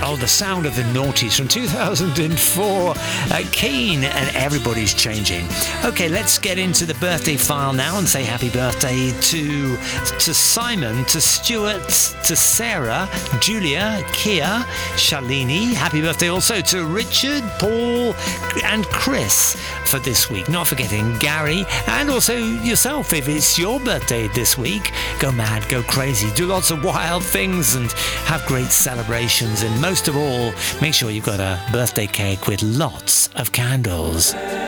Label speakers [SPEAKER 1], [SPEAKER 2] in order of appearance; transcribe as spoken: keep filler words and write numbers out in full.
[SPEAKER 1] Oh, the sound of the noughties from two thousand four. Uh, Keen and Everybody's Changing. Okay, let's get into the birthday file now and say happy birthday to to Simon, to Stuart, to Sarah, Julia, Kia, Shalini. Happy birthday also to Richard, Paul and Chris for this week. Not forgetting Gary and also yourself. If it's your birthday this week, go mad, go crazy, do lots of wild things and have great celebrations. And most of all, make sure you've got a birthday cake with lots of candles.